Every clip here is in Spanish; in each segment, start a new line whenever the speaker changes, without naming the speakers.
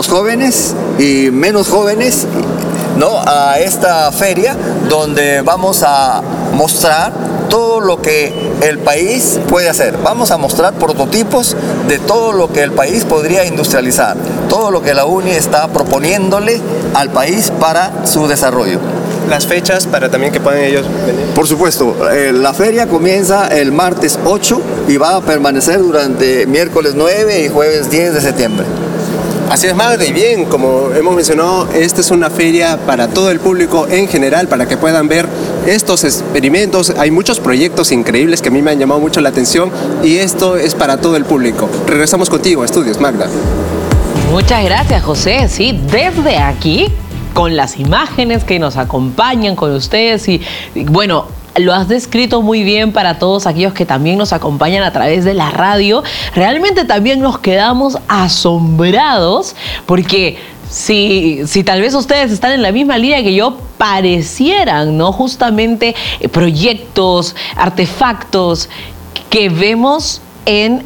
los jóvenes y menos jóvenes, ¿no?, a esta feria donde vamos a mostrar todo lo que el país puede hacer. Vamos a mostrar prototipos de todo lo que el país podría industrializar, todo lo que la UNI está proponiéndole al país para su desarrollo.
Las fechas para también que puedan ellos venir.
Por supuesto, la feria comienza el martes 8 y va a permanecer durante miércoles 9 y jueves 10 de septiembre.
Así es, Magda, y bien, como hemos mencionado, esta es una feria para todo el público en general, para que puedan ver estos experimentos. Hay muchos proyectos increíbles que a mí me han llamado mucho la atención y esto es para todo el público. Regresamos contigo a estudios, Magda.
Muchas gracias, José. Sí, desde aquí, con las imágenes que nos acompañan con ustedes y bueno, lo has descrito muy bien para todos aquellos que también nos acompañan a través de la radio. Realmente también nos quedamos asombrados porque si tal vez ustedes están en la misma línea que yo, parecieran, ¿no?, justamente proyectos, artefactos que vemos en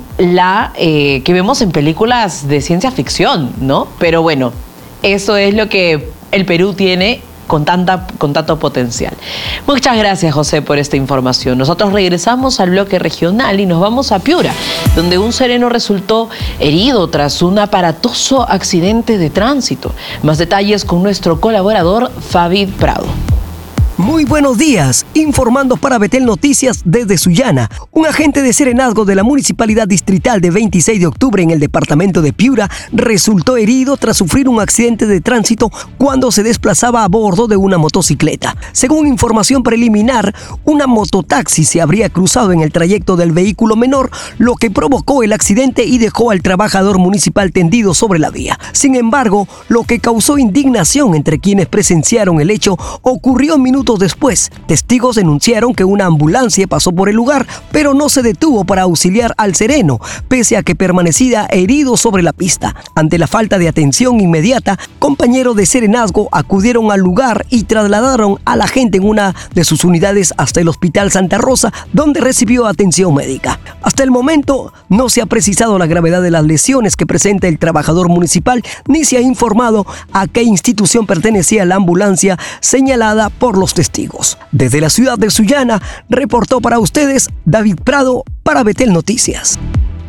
películas de ciencia ficción, ¿no? Pero bueno, eso es lo que el Perú tiene con tanto potencial. Muchas gracias, José, por esta información. Nosotros regresamos al bloque regional y nos vamos a Piura, donde un sereno resultó herido tras un aparatoso accidente de tránsito. Más detalles con nuestro colaborador Favid Prado.
Muy buenos días, informando para Betel Noticias desde Sullana. Un agente de serenazgo de la Municipalidad Distrital de 26 de octubre en el departamento de Piura resultó herido tras sufrir un accidente de tránsito cuando se desplazaba a bordo de una motocicleta. Según información preliminar, una mototaxi se habría cruzado en el trayecto del vehículo menor, lo que provocó el accidente y dejó al trabajador municipal tendido sobre la vía. Sin embargo, lo que causó indignación entre quienes presenciaron el hecho ocurrió minutos después. Testigos denunciaron que una ambulancia pasó por el lugar, pero no se detuvo para auxiliar al sereno, pese a que permanecía herido sobre la pista. Ante la falta de atención inmediata, compañeros de serenazgo acudieron al lugar y trasladaron a la gente en una de sus unidades hasta el Hospital Santa Rosa, donde recibió atención médica. Hasta el momento no se ha precisado la gravedad de las lesiones que presenta el trabajador municipal, ni se ha informado a qué institución pertenecía la ambulancia señalada por los testigos. Desde la ciudad de Sullana, reportó para ustedes David Prado para Betel Noticias.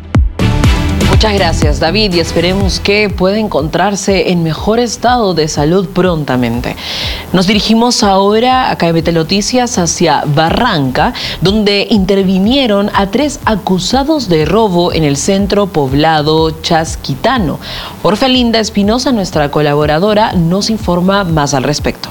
Muchas gracias, David, y esperemos que pueda encontrarse en mejor estado de salud prontamente. Nos dirigimos ahora, acá en Betel Noticias, hacia Barranca, donde intervinieron a 3 acusados de robo en el centro poblado Chasquitano. Orfelinda Espinosa, nuestra colaboradora, nos informa más al respecto.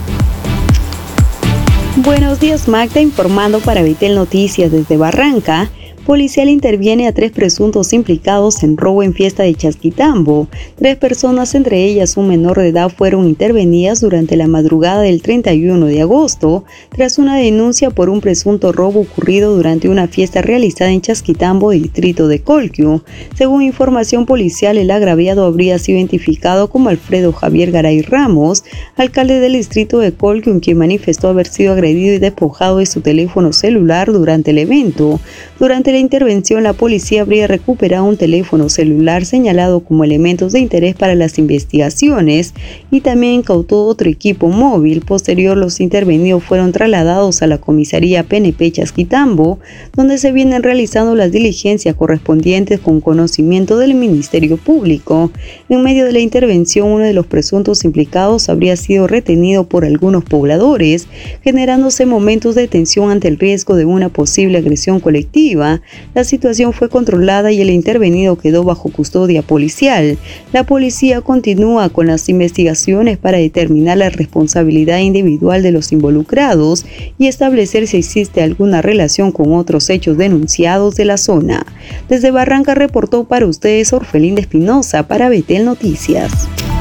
Buenos días, Magda, informando para Betel Noticias desde Barranca. Policial interviene a 3 presuntos implicados en robo en fiesta de Chasquitambo. 3 personas, entre ellas un menor de edad, fueron intervenidas durante la madrugada del 31 de agosto, tras una denuncia por un presunto robo ocurrido durante una fiesta realizada en Chasquitambo, distrito de Colquio. Según información policial, el agraviado habría sido identificado como Alfredo Javier Garay Ramos, alcalde del distrito de Colquio, quien manifestó haber sido agredido y despojado de su teléfono celular durante el evento. Durante la intervención, la policía habría recuperado un teléfono celular señalado como elementos de interés para las investigaciones y también incautó otro equipo móvil. Posterior, los intervenidos fueron trasladados a la comisaría PNP Chasquitambo, donde se vienen realizando las diligencias correspondientes con conocimiento del Ministerio Público. En medio de la intervención, uno de los presuntos implicados habría sido retenido por algunos pobladores, generándose momentos de tensión ante el riesgo de una posible agresión colectiva. La situación fue controlada y el intervenido quedó bajo custodia policial. La policía continúa con las investigaciones para determinar la responsabilidad individual de los involucrados y establecer si existe alguna relación con otros hechos denunciados de la zona. Desde Barranca reportó para ustedes Orfelinda Espinosa para Betel Noticias.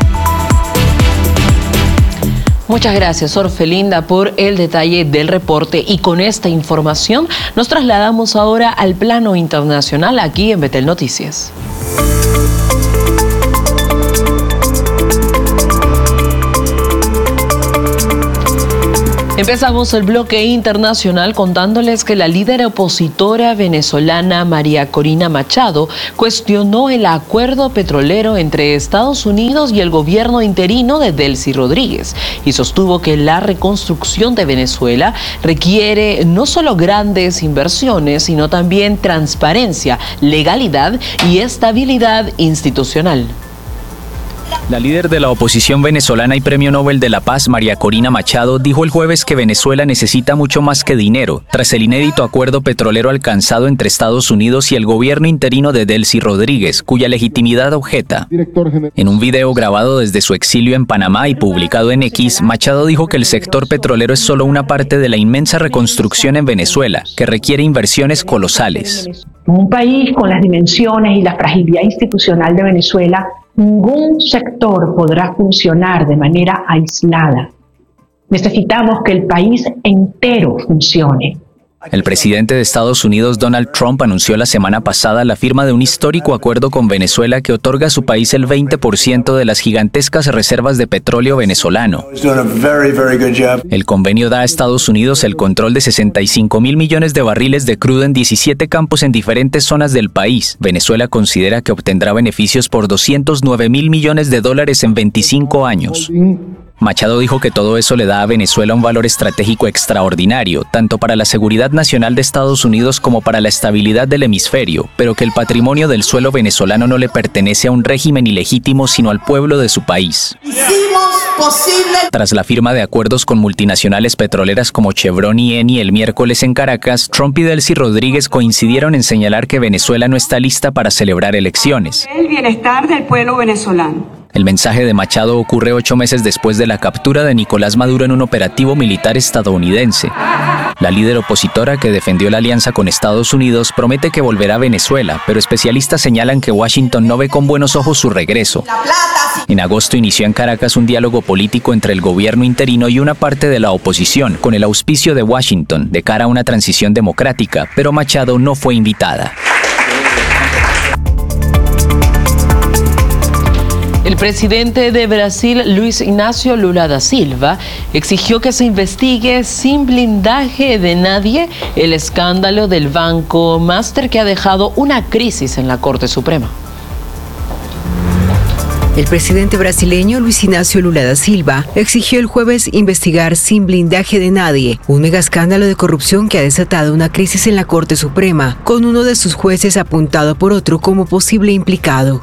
Muchas gracias, Orfelinda, por el detalle del reporte. Y con esta información nos trasladamos ahora al plano internacional aquí en Betel Noticias. Empezamos el bloque internacional contándoles que la líder opositora venezolana María Corina Machado cuestionó el acuerdo petrolero entre Estados Unidos y el gobierno interino de Delcy Rodríguez y sostuvo que la reconstrucción de Venezuela requiere no solo grandes inversiones, sino también transparencia, legalidad y estabilidad institucional.
La líder de la oposición venezolana y Premio Nobel de la Paz, María Corina Machado, dijo el jueves que Venezuela necesita mucho más que dinero, tras el inédito acuerdo petrolero alcanzado entre Estados Unidos y el gobierno interino de Delcy Rodríguez, cuya legitimidad objeta. En un video grabado desde su exilio en Panamá y publicado en X, Machado dijo que el sector petrolero es solo una parte de la inmensa reconstrucción en Venezuela, que requiere inversiones colosales.
Un país con las dimensiones y la fragilidad institucional de Venezuela, ningún sector podrá funcionar de manera aislada. Necesitamos que el país entero funcione.
El presidente de Estados Unidos, Donald Trump, anunció la semana pasada la firma de un histórico acuerdo con Venezuela que otorga a su país el 20% de las gigantescas reservas de petróleo venezolano. El convenio da a Estados Unidos el control de 65.000 millones de barriles de crudo en 17 campos en diferentes zonas del país. Venezuela considera que obtendrá beneficios por $209.000 millones en 25 años. Machado dijo que todo eso le da a Venezuela un valor estratégico extraordinario, tanto para la seguridad nacional de Estados Unidos como para la estabilidad del hemisferio, pero que el patrimonio del suelo venezolano no le pertenece a un régimen ilegítimo, sino al pueblo de su país. Tras la firma de acuerdos con multinacionales petroleras como Chevron y Eni el miércoles en Caracas, Trump y Delcy Rodríguez coincidieron en señalar que Venezuela no está lista para celebrar elecciones.
El bienestar del pueblo venezolano.
El mensaje de Machado ocurre 8 meses después de la captura de Nicolás Maduro en un operativo militar estadounidense. La líder opositora que defendió la alianza con Estados Unidos promete que volverá a Venezuela, pero especialistas señalan que Washington no ve con buenos ojos su regreso. En agosto inició en Caracas un diálogo político entre el gobierno interino y una parte de la oposición, con el auspicio de Washington, de cara a una transición democrática, pero Machado no fue invitada.
El presidente de Brasil, Luis Inácio Lula da Silva, exigió que se investigue sin blindaje de nadie el escándalo del Banco Master que ha dejado una crisis en la Corte Suprema.
El presidente brasileño Luis Inácio Lula da Silva exigió el jueves investigar sin blindaje de nadie un mega escándalo de corrupción que ha desatado una crisis en la Corte Suprema, con uno de sus jueces apuntado por otro como posible implicado.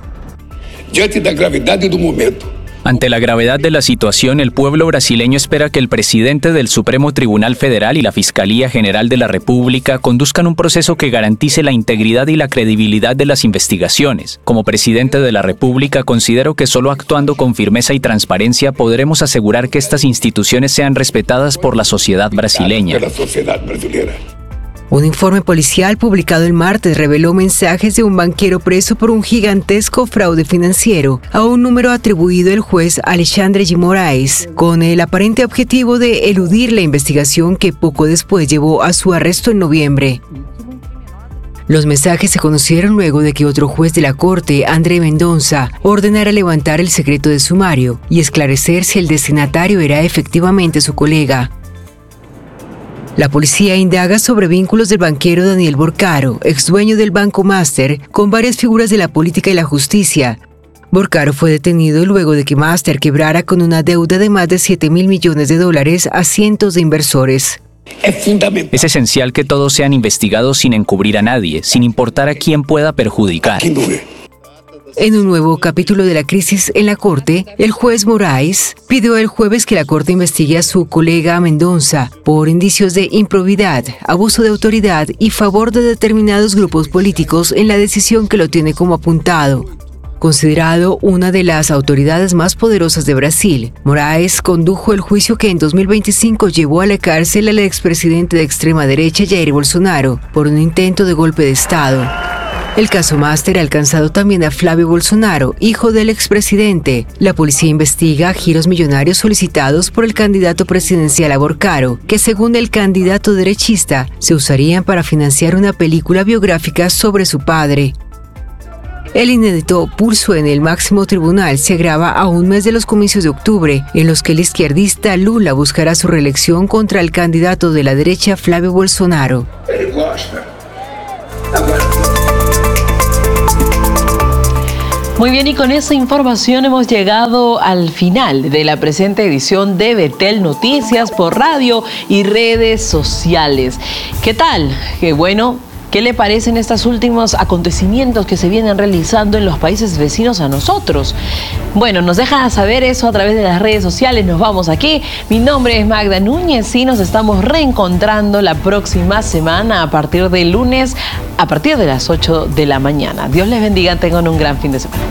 Ante la gravedad de la situación, el pueblo brasileño espera que el presidente del Supremo Tribunal Federal y la Fiscalía General de la República conduzcan un proceso que garantice la integridad y la credibilidad de las investigaciones. Como presidente de la República, considero que solo actuando con firmeza y transparencia podremos asegurar que estas instituciones sean respetadas por la sociedad brasileña.
Un informe policial publicado el martes reveló mensajes de un banquero preso por un gigantesco fraude financiero a un número atribuido al juez Alexandre de Moraes, con el aparente objetivo de eludir la investigación que poco después llevó a su arresto en noviembre. Los mensajes se conocieron luego de que otro juez de la Corte, André Mendonça, ordenara levantar el secreto de sumario y esclarecer si el destinatario era efectivamente su colega. La policía indaga sobre vínculos del banquero Daniel Borcaro, ex dueño del Banco Master, con varias figuras de la política y la justicia. Borcaro fue detenido luego de que Master quebrara con una deuda de más de $7.000 millones a cientos de inversores.
Es esencial que todos sean investigados sin encubrir a nadie, sin importar a quién pueda perjudicar.
En un nuevo capítulo de la crisis en la Corte, el juez Moraes pidió el jueves que la Corte investigue a su colega Mendonça por indicios de improbidad, abuso de autoridad y favor de determinados grupos políticos en la decisión que lo tiene como apuntado. Considerado una de las autoridades más poderosas de Brasil, Moraes condujo el juicio que en 2025 llevó a la cárcel al expresidente de extrema derecha Jair Bolsonaro por un intento de golpe de Estado. El caso Master ha alcanzado también a Flavio Bolsonaro, hijo del expresidente. La policía investiga giros millonarios solicitados por el candidato presidencial a Borcaro, que según el candidato derechista, se usarían para financiar una película biográfica sobre su padre. El inédito pulso en el máximo tribunal se agrava a un mes de los comicios de octubre, en los que el izquierdista Lula buscará su reelección contra el candidato de la derecha Flavio Bolsonaro.
Muy bien, y con esa información hemos llegado al final de la presente edición de Betel Noticias por radio y redes sociales. ¿Qué tal? Qué bueno. ¿Qué le parecen estos últimos acontecimientos que se vienen realizando en los países vecinos a nosotros? Bueno, nos dejan saber eso a través de las redes sociales. Nos vamos aquí. Mi nombre es Magda Núñez y nos estamos reencontrando la próxima semana a partir del lunes, a partir de las 8 de la mañana. Dios les bendiga, tengan un gran fin de semana.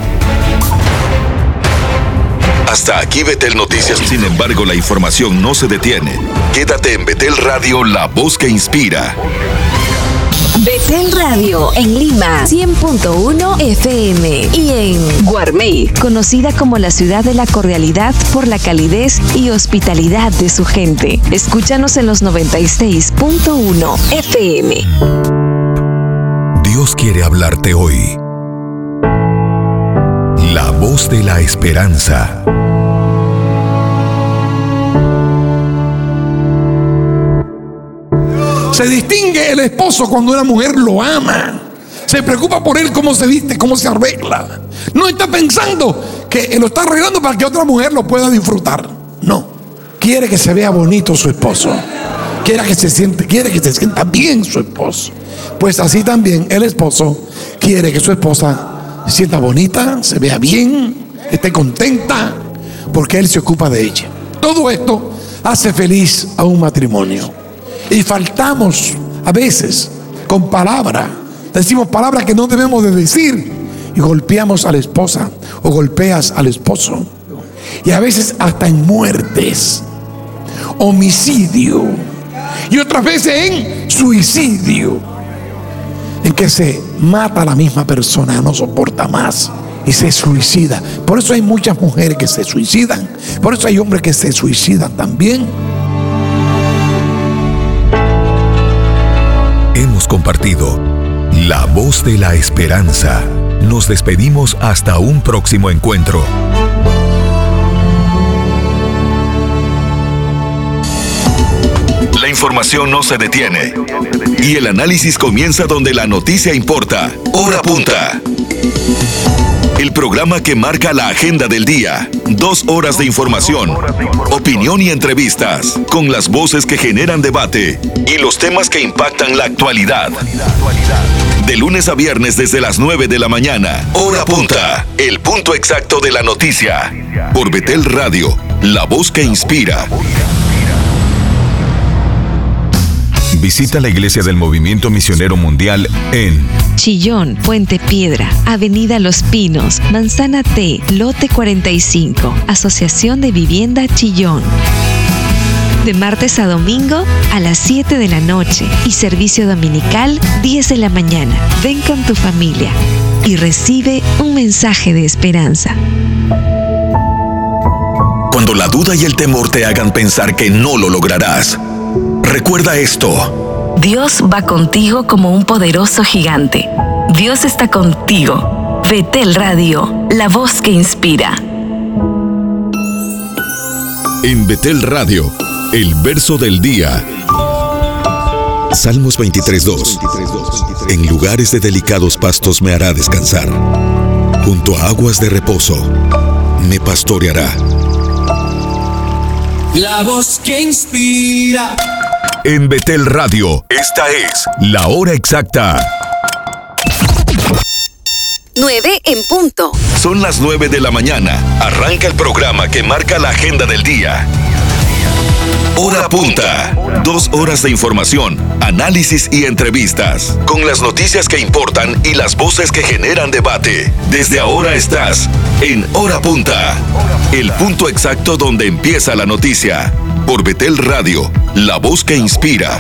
Hasta aquí Betel Noticias. Sin embargo, la información no se detiene. Quédate en Betel Radio, la voz que inspira.
Betel Radio en Lima 100.1 FM y en Guarmey, conocida como la ciudad de la cordialidad por la calidez y hospitalidad de su gente. Escúchanos en los 96.1 FM.
Dios quiere hablarte hoy. La voz de la esperanza.
Se distingue el esposo cuando una mujer lo ama. Se preocupa por él, cómo se viste, cómo se arregla. No está pensando que lo está arreglando para que otra mujer lo pueda disfrutar. No. Quiere que se vea bonito su esposo. Quiere que se sienta bien su esposo. Pues así también el esposo quiere que su esposa se sienta bonita, se vea bien, esté contenta, porque él se ocupa de ella. Todo esto hace feliz a un matrimonio. Y faltamos a veces con palabras, decimos palabras que no debemos de decir y golpeamos a la esposa o golpeas al esposo. Y a veces hasta en muertes, homicidio y otras veces en suicidio, en que se mata a la misma persona, no soporta más y se suicida. Por eso hay muchas mujeres que se suicidan, por eso hay hombres que se suicidan también.
Hemos compartido La Voz de la Esperanza. Nos despedimos hasta un próximo encuentro. La información no se detiene y el análisis comienza donde la noticia importa. Hora Punta. El programa que marca la agenda del día. 2 horas de información, opinión y entrevistas, con las voces que generan debate y los temas que impactan la actualidad. De lunes a viernes desde las 9 de la mañana. Hora Punta, el punto exacto de la noticia. Por Betel Radio, la voz que inspira. Visita la iglesia del Movimiento Misionero Mundial en
Chillón, Puente Piedra, Avenida Los Pinos, Manzana T, Lote 45, Asociación de Vivienda Chillón. De martes a domingo a las 7 de la noche y servicio dominical 10 de la mañana. Ven con tu familia y recibe un mensaje de esperanza.
Cuando la duda y el temor te hagan pensar que no lo lograrás, recuerda esto.
Dios va contigo como un poderoso gigante. Dios está contigo. Betel Radio, la voz que inspira.
En Betel Radio, el verso del día. Salmos 23:2. En lugares de delicados pastos me hará descansar. Junto a aguas de reposo me pastoreará.
La voz que inspira.
En Betel Radio, esta es la hora exacta.
9 en punto.
Son las 9 de la mañana. Arranca el programa que marca la agenda del día. Hora Punta. 2 horas de información, análisis y entrevistas, con las noticias que importan y las voces que generan debate. Desde ahora estás en Hora Punta, el punto exacto donde empieza la noticia. Por Betel Radio, la voz que inspira.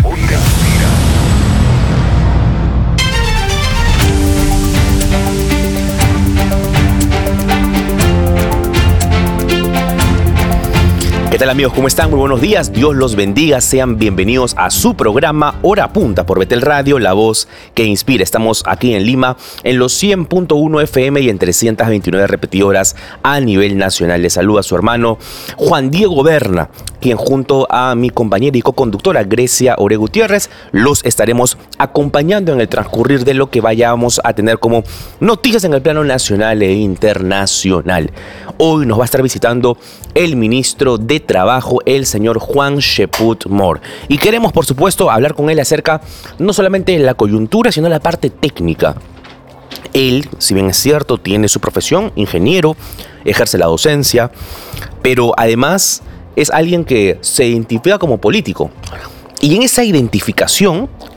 ¿Qué tal, amigos? ¿Cómo están? Muy buenos días. Dios los bendiga. Sean bienvenidos a su programa Hora Punta por Betel Radio, la voz que inspira. Estamos aquí en Lima en los 100.1 FM y en 329 repetidoras a nivel nacional. Les saluda su hermano Juan Diego Berna, quien junto a mi compañera y co-conductora Grecia Ore Gutiérrez los estaremos acompañando en el transcurrir de lo que vayamos a tener como noticias en el plano nacional e internacional. Hoy nos va a estar visitando el ministro de Trabajo, el señor Juan Cheput Mor. Y queremos, por supuesto, hablar con él acerca no solamente de la coyuntura, sino de la parte técnica. Él, si bien es cierto, tiene su profesión, ingeniero, ejerce la docencia, pero además es alguien que se identifica como político. Y en esa identificación